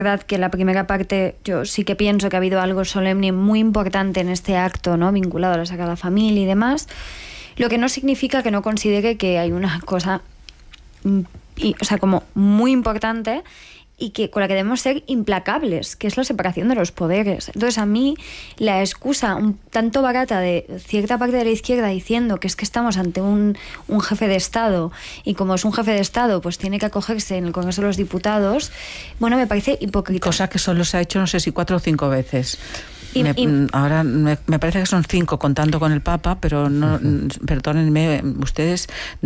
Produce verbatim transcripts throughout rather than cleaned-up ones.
verdad que la primera parte yo sí que pienso que ha habido algo solemne muy importante en este acto, ¿no? Vinculado a la Sagrada Familia y demás, lo que no significa que no considere que hay una cosa, y, o sea, como muy importante y que con la que debemos ser implacables, que es la separación de los poderes. Entonces, a mí, la excusa un tanto barata de cierta parte de la izquierda diciendo que es que estamos ante un, un jefe de Estado, y como es un jefe de Estado, pues tiene que acogerse en el Congreso de los Diputados, bueno, me parece hipócrita. Cosa que solo se ha hecho, no sé si cuatro o cinco veces. Y, me, y, ahora me, me parece que son cinco contando con el Papa, pero no, uh-huh. perdónenme ustedes,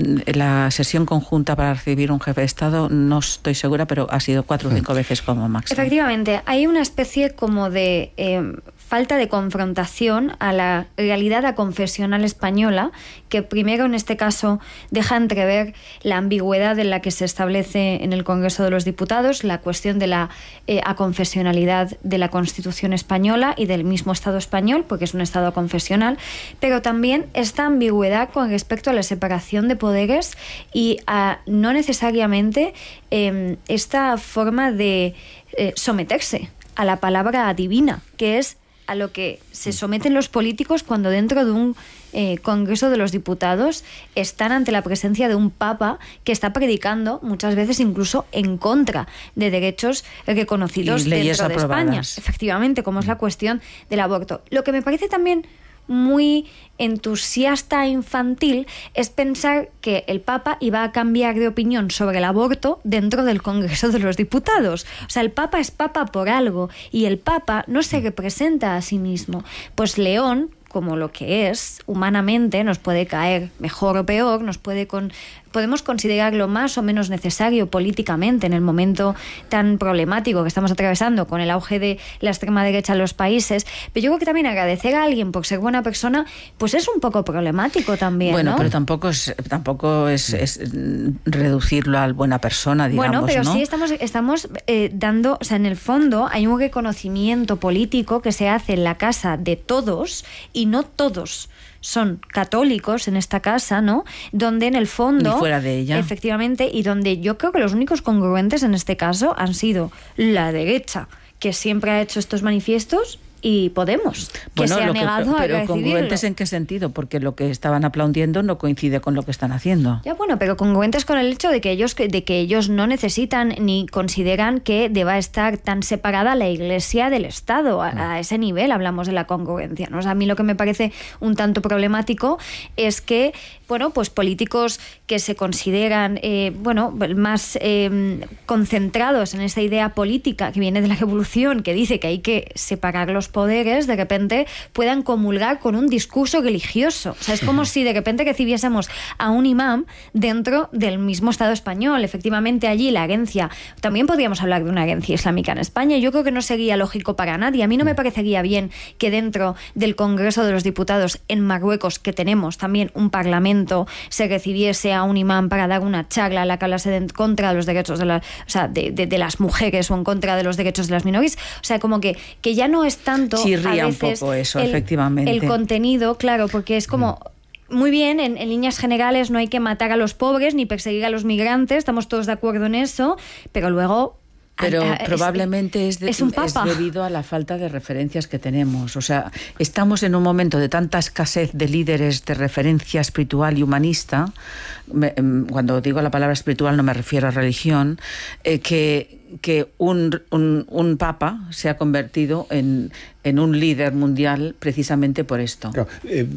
la sesión conjunta para recibir un jefe de Estado no estoy segura, pero ha sido cuatro o cinco uh-huh. veces como máximo. Efectivamente, hay una especie como de eh, falta de confrontación a la realidad aconfesional española, que primero en este caso deja entrever la ambigüedad en la que se establece en el Congreso de los Diputados, la cuestión de la eh, aconfesionalidad de la Constitución española y de del mismo Estado español, porque es un Estado confesional, pero también esta ambigüedad con respecto a la separación de poderes y a no necesariamente eh, esta forma de eh, someterse a la palabra divina, que es a lo que se someten los políticos cuando dentro de un eh, Congreso de los Diputados están ante la presencia de un Papa que está predicando muchas veces incluso en contra de derechos reconocidos y leyes dentro de aprobadas. España. Efectivamente, como es la cuestión del aborto. Lo que me parece también muy entusiasta e infantil es pensar que el Papa iba a cambiar de opinión sobre el aborto dentro del Congreso de los Diputados. O sea, el Papa es Papa por algo y el Papa no se representa a sí mismo. Pues León, como lo que es, humanamente, nos puede caer mejor o peor, nos puede con, podemos considerarlo más o menos necesario políticamente en el momento tan problemático que estamos atravesando con el auge de la extrema derecha en los países, pero yo creo que también agradecer a alguien por ser buena persona, pues es un poco problemático también, bueno, ¿no? Pero tampoco es tampoco es, es reducirlo a buena persona, digamos, bueno, pero ¿no? sí estamos, estamos eh, dando, o sea, en el fondo hay un reconocimiento político que se hace en la casa de todos y no todos son católicos en esta casa, ¿no? Donde en el fondo... Ni fuera de ella. Efectivamente, y donde yo creo que los únicos congruentes en este caso han sido la derecha, que siempre ha hecho estos manifiestos, y Podemos, que bueno, se ha lo negado que, pero a recibirlo. ¿Congruentes en qué sentido? Porque lo que estaban aplaudiendo no coincide con lo que están haciendo. Ya, bueno, pero congruentes con el hecho de que ellos de que ellos no necesitan ni consideran que deba estar tan separada la Iglesia del Estado. A, a ese nivel hablamos de la congruencia, ¿no? O sea, a mí lo que me parece un tanto problemático es que, bueno, pues políticos que se consideran, eh, bueno, más eh, concentrados en esa idea política que viene de la Revolución, que dice que hay que separar los poderes, de repente puedan comulgar con un discurso religioso. O sea, es como si de repente recibiésemos a un imam dentro del mismo Estado español. Efectivamente, allí la herencia, también podríamos hablar de una herencia islámica en España. Yo creo que no sería lógico para nadie. A mí no me parecería bien que dentro del Congreso de los Diputados en Marruecos, que tenemos también un parlamento, se recibiese a un imam para dar una charla a la que hablase de, en contra de los derechos de, la, o sea, de, de, de las mujeres o en contra de los derechos de las minorías. O sea, como que, que ya no es tanto Chirría a veces un poco eso, el, efectivamente. el contenido, claro, porque es como... Muy bien, en, en líneas generales no hay que matar a los pobres ni perseguir a los migrantes, estamos todos de acuerdo en eso, pero luego... Pero a, a, probablemente es, de, es, un es debido a la falta de referencias que tenemos. O sea, estamos en un momento de tanta escasez de líderes de referencia espiritual y humanista. Me, cuando digo la palabra espiritual no me refiero a religión, eh, que, que un, un, un papa se ha convertido en, en un líder mundial precisamente por esto. Pero, eh,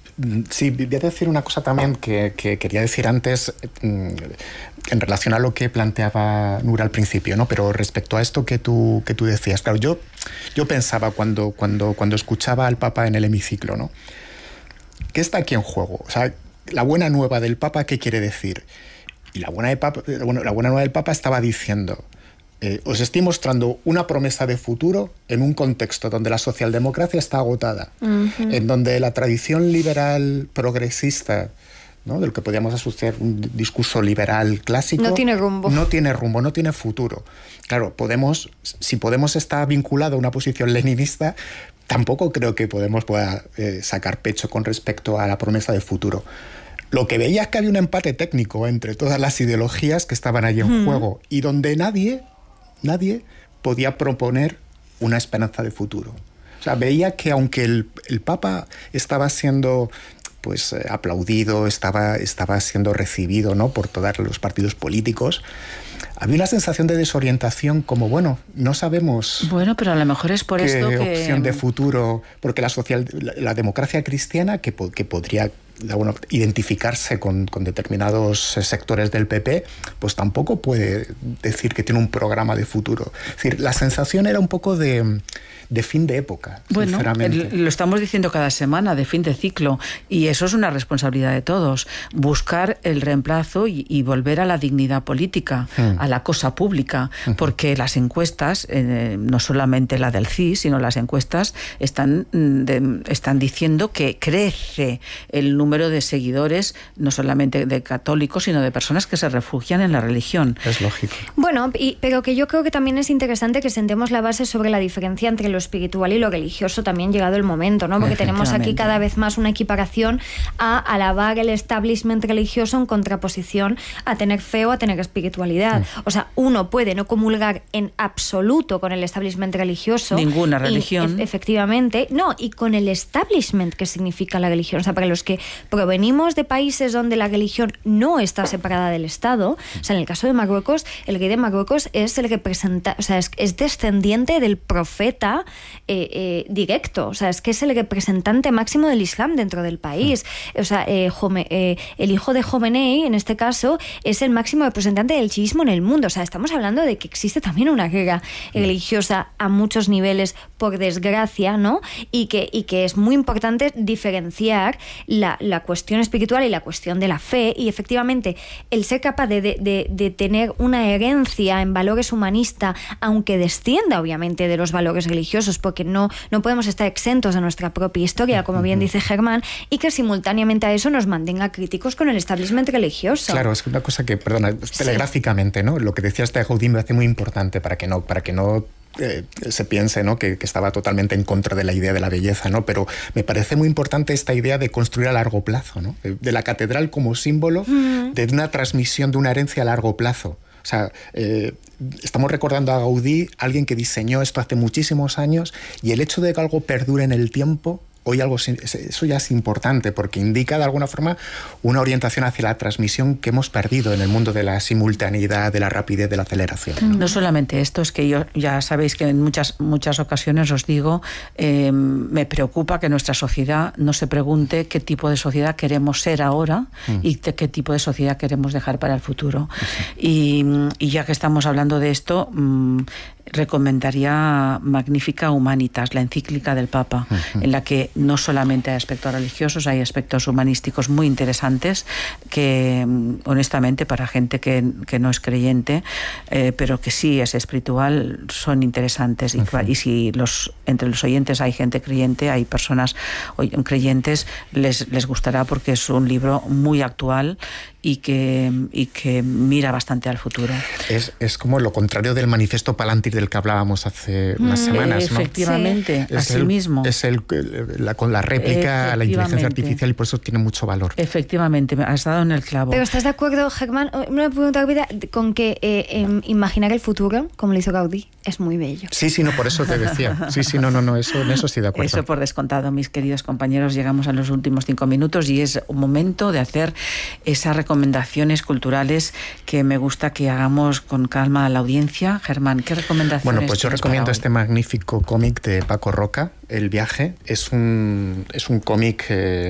sí, voy a decir una cosa también que, que quería decir antes en relación a lo que planteaba Nura al principio, ¿no? Pero respecto a esto que tú, que tú decías, claro, yo, yo pensaba cuando, cuando, cuando escuchaba al Papa en el hemiciclo, ¿no? ¿Qué está aquí en juego? O sea, la buena nueva del Papa, ¿qué quiere decir? Y la buena, de Papa, bueno, la buena nueva del Papa estaba diciendo... Eh, os estoy mostrando una promesa de futuro en un contexto donde la socialdemocracia está agotada, uh-huh. en donde la tradición liberal progresista, ¿no?, de lo que podríamos asociar un discurso liberal clásico, no tiene rumbo. No tiene rumbo, no tiene futuro. Claro, Podemos, si Podemos está vinculado a una posición leninista, tampoco creo que Podemos pueda eh, sacar pecho con respecto a la promesa de futuro. Lo que veía es que había un empate técnico entre todas las ideologías que estaban allí en uh-huh. juego y donde nadie... Nadie podía proponer una esperanza de futuro. O sea, veía que aunque el, el Papa estaba siendo pues eh, aplaudido, estaba, estaba siendo recibido, ¿no?, por todos los partidos políticos, había una sensación de desorientación, como, bueno, no sabemos... Bueno, pero a lo mejor es por esto que... opción de futuro, porque la, social, la, la democracia cristiana, que, que podría bueno, identificarse con, con determinados sectores del P P, pues tampoco puede decir que tiene un programa de futuro. Es decir, la sensación era un poco de... de fin de época, bueno, sinceramente. Lo estamos diciendo cada semana, de fin de ciclo, y eso es una responsabilidad de todos, buscar el reemplazo y, y volver a la dignidad política, mm. a la cosa pública, mm. porque las encuestas, eh, no solamente la del C I S, sino las encuestas están, de, están diciendo que crece el número de seguidores, no solamente de católicos, sino de personas que se refugian en la religión. Es lógico. Bueno, y, pero que yo creo que también es interesante que sentemos la base sobre la diferencia entre lo espiritual y lo religioso, también llegado el momento, ¿no? Porque tenemos aquí cada vez más una equiparación a alabar el establishment religioso en contraposición a tener fe o a tener espiritualidad. Mm. O sea, uno puede no comulgar en absoluto con el establishment religioso. Ninguna religión. Y, e- efectivamente. No, y con el establishment que significa la religión. O sea, para los que provenimos de países donde la religión no está separada del Estado, o sea, en el caso de Marruecos, el rey de Marruecos es el que presenta, o sea, es, es descendiente del profeta Eh, eh, directo, o sea, es que es el representante máximo del Islam dentro del país. O sea, eh, Jome, eh, el hijo de Jomenei, en este caso, es el máximo representante del chiismo en el mundo. O sea, estamos hablando de que existe también una guerra religiosa a muchos niveles, por desgracia, ¿no? Y que, y que es muy importante diferenciar la, la cuestión espiritual y la cuestión de la fe, y efectivamente el ser capaz de, de, de, de tener una herencia en valores humanistas, aunque descienda obviamente de los valores religiosos, porque no, no podemos estar exentos de nuestra propia historia, como bien dice Germán, y que simultáneamente a eso nos mantenga críticos con el establishment religioso. Claro, es una cosa que, perdona, telegráficamente, ¿no? Lo que decías de Gaudí me hace muy importante para que no, para que no eh, se piense, ¿no?, que, que estaba totalmente en contra de la idea de la belleza, ¿no? Pero me parece muy importante esta idea de construir a largo plazo, ¿no? De, de la catedral como símbolo mm. de una transmisión de una herencia a largo plazo. O sea, eh, estamos recordando a Gaudí, alguien que diseñó esto hace muchísimos años, y el hecho de que algo perdure en el tiempo, hoy algo, eso ya es importante, porque indica de alguna forma una orientación hacia la transmisión que hemos perdido en el mundo de la simultaneidad, de la rapidez, de la aceleración. No, no solamente esto, es que yo ya sabéis que en muchas, muchas ocasiones os digo, eh, me preocupa que nuestra sociedad no se pregunte qué tipo de sociedad queremos ser ahora mm. y de qué tipo de sociedad queremos dejar para el futuro. Sí. Y, y ya que estamos hablando de esto, mmm, recomendaría Magnifica Humanitas, la encíclica del Papa, uh-huh. en la que no solamente hay aspectos religiosos, hay aspectos humanísticos muy interesantes que, honestamente, para gente que, que no es creyente, eh, pero que sí es espiritual, son interesantes. Uh-huh. Y, y si los, entre los oyentes hay gente creyente, hay personas creyentes, les, les gustará, porque es un libro muy actual y que, y que mira bastante al futuro. Es, es como lo contrario del manifiesto Palantir del que hablábamos hace unas semanas, ¿no? Efectivamente, sí. Así el, mismo. Es el, la, con la réplica a la inteligencia artificial, y por eso tiene mucho valor. Efectivamente, has dado en el clavo. Pero ¿estás de acuerdo, Germán? Una pregunta rápida, con que eh, eh, imaginar el futuro, como lo hizo Gaudí, es muy bello. Sí, sí, no, por eso te decía. Sí, sí, no, no, no, eso, en eso estoy de acuerdo. Eso por descontado, mis queridos compañeros, llegamos a los últimos cinco minutos y es un momento de hacer esas recomendaciones culturales que me gusta que hagamos con calma a la audiencia. Germán, ¿qué recomendaciones? Bueno, pues yo recomiendo este magnífico cómic de Paco Roca, El viaje. Es un, es un cómic eh,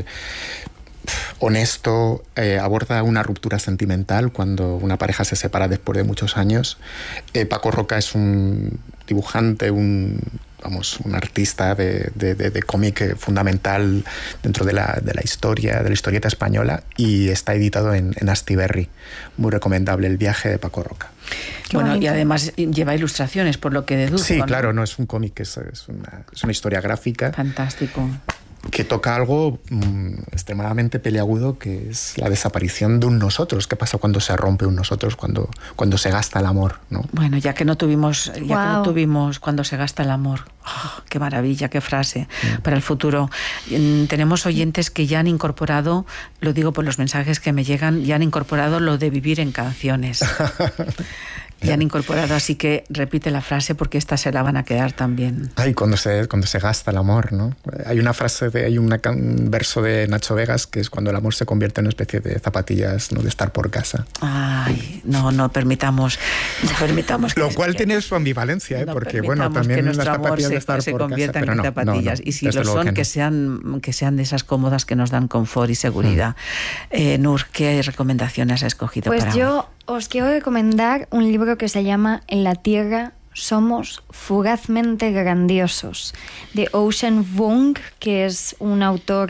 honesto, eh, aborda una ruptura sentimental cuando una pareja se separa después de muchos años. Eh, Paco Roca es un dibujante, un... vamos, un artista de, de, de, de cómic fundamental dentro de la, de la historia, de la historieta española, y está editado en, en Astiberri. Muy recomendable, El viaje de Paco Roca. Qué bueno, bonito. Y además lleva ilustraciones, por lo que deduzco. Sí, ¿no? Claro, no es un cómic, es, es, una, es una historia gráfica. Fantástico. Que toca algo mmm, extremadamente peliagudo, que es la desaparición de un nosotros. ¿Qué pasa cuando se rompe un nosotros, cuando, cuando se gasta el amor, ¿no? Bueno, ya que no tuvimos, ya wow. que no tuvimos cuando se gasta el amor. Oh, qué maravilla, qué frase mm. para el futuro. Tenemos oyentes que ya han incorporado, lo digo por los mensajes que me llegan, ya han incorporado lo de vivir en canciones. Y han incorporado, así que repite la frase porque esta se la van a quedar también. Ay, cuando se, cuando se gasta el amor, ¿no? Hay una frase, de, hay una, un verso de Nacho Vegas que es cuando el amor se convierte en una especie de zapatillas, ¿no? De estar por casa. Ay, no, no permitamos, no permitamos que Lo cual que, tiene su ambivalencia, ¿eh? No porque bueno, también que las zapatillas se, de estar se por conviertan casa, en no, zapatillas. no, no, y si lo son, que, no. que, sean, que sean de esas cómodas que nos dan confort y seguridad. Mm. Eh, Nur, ¿qué recomendaciones has escogido pues para yo hoy? Os quiero recomendar un libro que se llama En la Tierra somos fugazmente grandiosos, de Ocean Vuong, que es un autor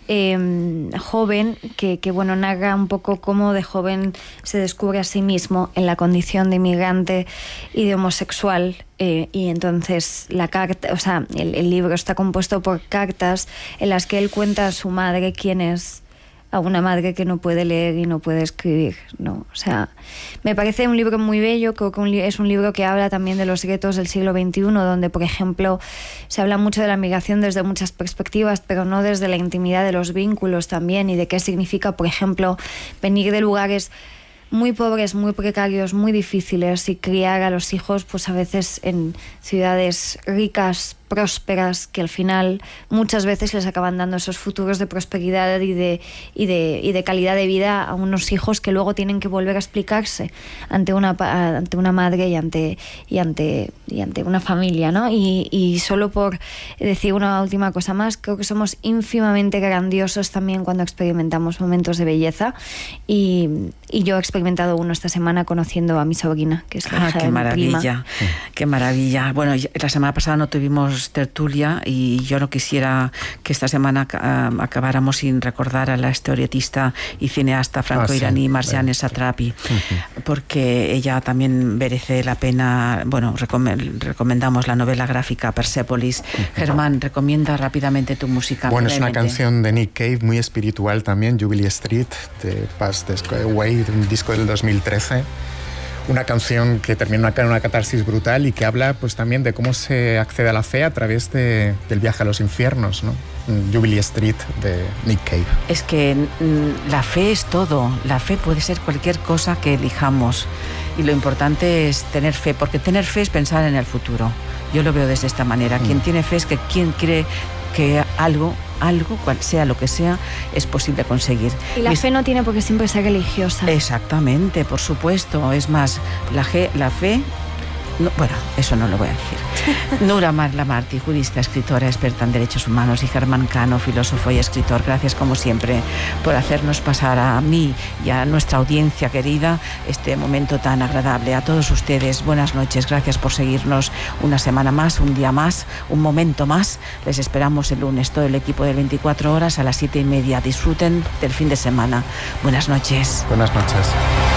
eh, joven que, que bueno, narra un poco cómo de joven se descubre a sí mismo en la condición de inmigrante y de homosexual. Eh, y entonces la carta, o sea, el, el libro está compuesto por cartas en las que él cuenta a su madre quién es, a una madre que no puede leer y no puede escribir, ¿no? O sea, me parece un libro muy bello, creo que un li- es un libro que habla también de los retos del siglo veintiuno, donde, por ejemplo, se habla mucho de la migración desde muchas perspectivas, pero no desde la intimidad de los vínculos también, y de qué significa, por ejemplo, venir de lugares muy pobres, muy precarios, muy difíciles, y criar a los hijos pues a veces en ciudades ricas, prósperas, que al final muchas veces les acaban dando esos futuros de prosperidad y de, y de, y de calidad de vida a unos hijos que luego tienen que volver a explicarse ante una, ante una madre y ante, y ante, y ante una familia, ¿no? Y, y solo por decir una última cosa más, creo que somos ínfimamente grandiosos también cuando experimentamos momentos de belleza, y, y yo he experimentado uno esta semana conociendo a mi sobrina, que es la ah, hija qué de maravilla, mi prima. Qué maravilla. Bueno, la semana pasada no tuvimos tertulia y yo no quisiera que esta semana uh, acabáramos sin recordar a la historietista y cineasta franco-iraní ah, sí. Marjane Satrapi, uh-huh. porque ella también merece la pena. Bueno, recom- recomendamos la novela gráfica Persepolis. Uh-huh. Germán, recomienda rápidamente tu música. Bueno, es una canción de Nick Cave muy espiritual también, Jubilee Street, de Past the Skyway, de un disco del dos mil trece. Una canción que termina en una catarsis brutal y que habla pues también de cómo se accede a la fe a través de, del viaje a los infiernos, ¿no? Jubilee Street de Nick Cave. Es que mm, la fe es todo. La fe puede ser cualquier cosa que elijamos. Y lo importante es tener fe, porque tener fe es pensar en el futuro. Yo lo veo desde esta manera. Mm. Quien tiene fe es que quien cree que algo, algo, cual sea lo que sea, es posible conseguir. Y la Mis... fe no tiene por qué siempre ser religiosa. Exactamente, por supuesto. Es más, la, ge, la fe... No, bueno, eso no lo voy a decir. Nur Amar Lamarty, jurista, escritora, experta en derechos humanos, y Germán Cano, filósofo y escritor. Gracias, como siempre, por hacernos pasar a mí y a nuestra audiencia querida este momento tan agradable. A todos ustedes, buenas noches. Gracias por seguirnos una semana más, un día más, un momento más. Les esperamos el lunes, todo el equipo de veinticuatro horas a las siete y media. Disfruten del fin de semana. Buenas noches. Buenas noches.